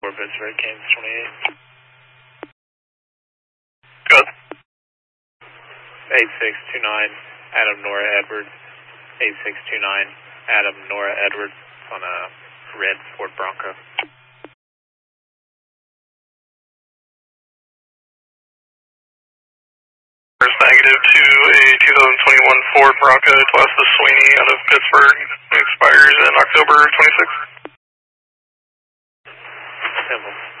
Pittsburgh, Kansas 28. Good. 8629, Adam Nora Edwards. 8629, Adam Nora Edwards on a red Ford Bronco. There's negative to a 2021 Ford Bronco class of Sweeney out of Pittsburgh. It expires in October 26th. Simple.